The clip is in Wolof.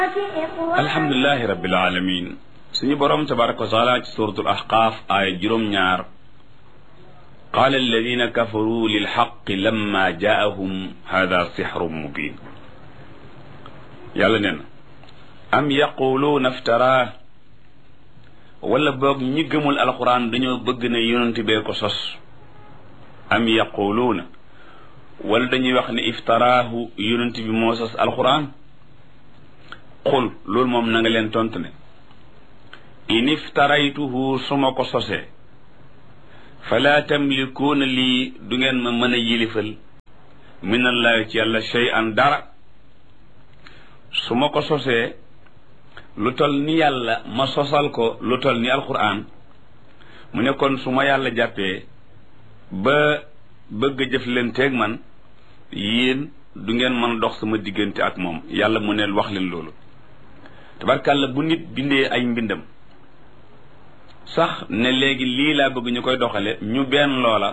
alhamdulilahi rabbil alamin suñu boroom tabaraka wa taala ci suratul ahqaaf aaya juróom-ñaar qaala alladina kafaru lilxaqi lamma jaahum hada sixrun mubin yàlla nee na am yaquluuna iftara wala boog ñi gëmul alquran dañoo bëgg ne yonent bee ko sos am yaquluuna wala dañuy wax ne iftaraahu yonent bi moo sos alquran qul loolu moom na nga leen tontu ne in iftaraytuhu su ma ko sosee fala tamlikuuna lii du ngeen ma mën a yilifal minallahi ci yàlla shay'an dara su ma ko sosee lu tol ni yàlla ma sosal ko lu tol ni alquran mu ne kon su ma yàlla jàppee ba bëgg a jëf leen teeg man yéen du ngeen mën a dox sama diggante ak moom yàlla mu ne wax leen loolu tabarkàlla bu nit bindee ay mbindam sax ne léegi lii laa bëgg ñu koy doxale ñu benn loola